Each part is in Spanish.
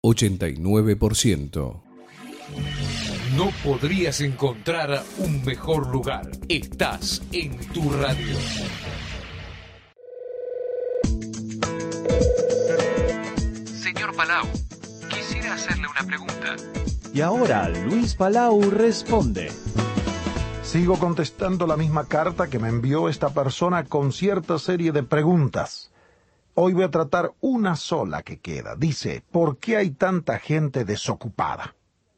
89%. No podrías encontrar un mejor lugar. Estás en tu radio. Señor Palau, quisiera hacerle una pregunta. Y ahora Luis Palau responde. Sigo contestando la misma carta que me envió esta persona con cierta serie de preguntas. Hoy voy a tratar una sola que queda. Dice, ¿por qué hay tanta gente desocupada?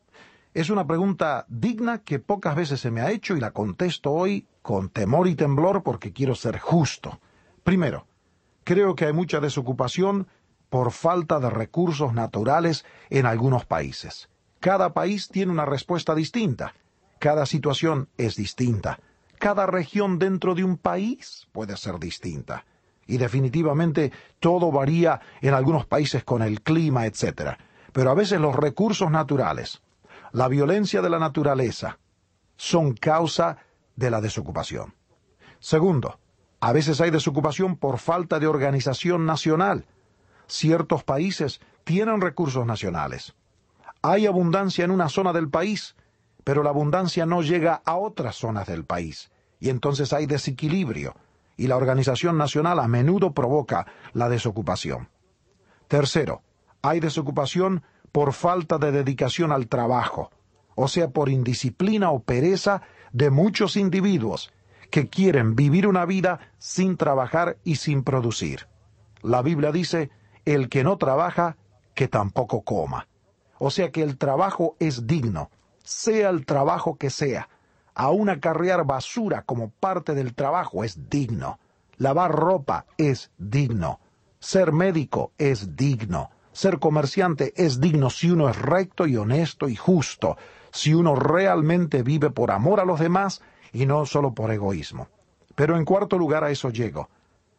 Es una pregunta digna que pocas veces se me ha hecho y la contesto hoy con temor y temblor porque quiero ser justo. Primero, creo que hay mucha desocupación por falta de recursos naturales en algunos países. Cada país tiene una respuesta distinta. Cada situación es distinta. Cada región dentro de un país puede ser distinta. Y definitivamente todo varía en algunos países con el clima, etc. Pero a veces los recursos naturales, la violencia de la naturaleza, son causa de la desocupación. Segundo, a veces hay desocupación por falta de organización nacional. Ciertos países tienen recursos nacionales. Hay abundancia en una zona del país, pero la abundancia no llega a otras zonas del país, y entonces hay desequilibrio, y la organización nacional a menudo provoca la desocupación. Tercero, hay desocupación por falta de dedicación al trabajo, o sea, por indisciplina o pereza de muchos individuos que quieren vivir una vida sin trabajar y sin producir. La Biblia dice, el que no trabaja, que tampoco coma. O sea que el trabajo es digno, sea el trabajo que sea. Aún acarrear basura como parte del trabajo es digno. Lavar ropa es digno. Ser médico es digno. Ser comerciante es digno si uno es recto y honesto y justo. Si uno realmente vive por amor a los demás y no solo por egoísmo. Pero en cuarto lugar a eso llego.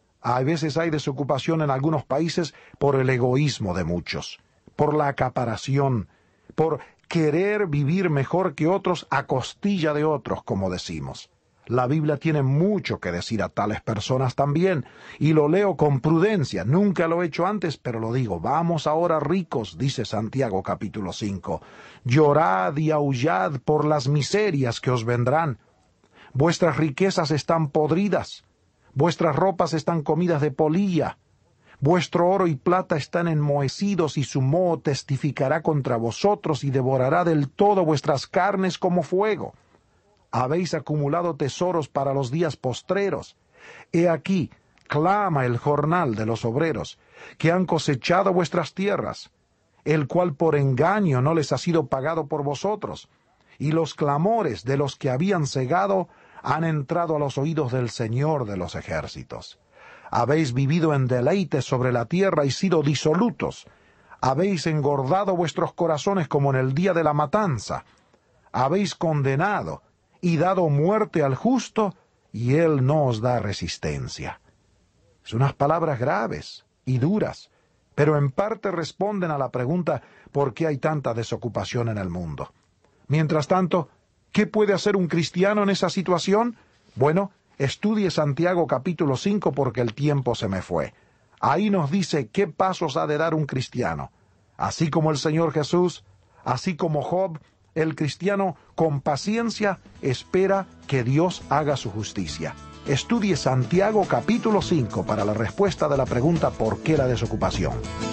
A veces hay desocupación en algunos países por el egoísmo de muchos, por la acaparación, por querer vivir mejor que otros a costilla de otros, como decimos. La Biblia tiene mucho que decir a tales personas también, y lo leo con prudencia. Nunca lo he hecho antes, pero lo digo. Vamos ahora ricos, dice Santiago capítulo 5. Llorad y aullad por las miserias que os vendrán. Vuestras riquezas están podridas. Vuestras ropas están comidas de polilla. Vuestro oro y plata están enmohecidos y su moho testificará contra vosotros y devorará del todo vuestras carnes como fuego. Habéis acumulado tesoros para los días postreros. He aquí, clama el jornal de los obreros, que han cosechado vuestras tierras, el cual por engaño no les ha sido pagado por vosotros, y los clamores de los que habían segado han entrado a los oídos del Señor de los ejércitos. Habéis vivido en deleite sobre la tierra y sido disolutos. Habéis engordado vuestros corazones como en el día de la matanza. Habéis condenado y dado muerte al justo, y él no os da resistencia. Son unas palabras graves y duras, pero en parte responden a la pregunta ¿por qué hay tanta desocupación en el mundo? Mientras tanto, ¿qué puede hacer un cristiano en esa situación? Bueno, estudie Santiago capítulo 5 porque el tiempo se me fue. Ahí nos dice qué pasos ha de dar un cristiano. Así como el Señor Jesús, así como Job, el cristiano con paciencia espera que Dios haga su justicia. Estudie Santiago capítulo 5 para la respuesta de la pregunta ¿por qué la desocupación?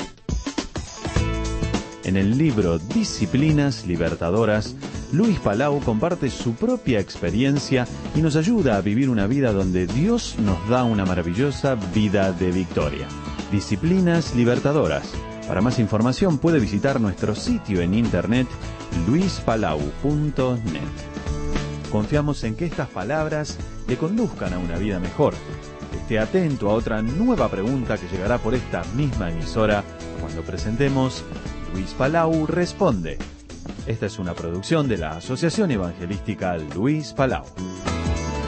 En el libro Disciplinas Libertadoras, Luis Palau comparte su propia experiencia y nos ayuda a vivir una vida donde Dios nos da una maravillosa vida de victoria. Disciplinas Libertadoras. Para más información puede visitar nuestro sitio en internet luispalau.net. Confiamos en que estas palabras le conduzcan a una vida mejor. Esté atento a otra nueva pregunta que llegará por esta misma emisora cuando presentemos Luis Palau Responde. Esta es una producción de la Asociación Evangelística Luis Palau.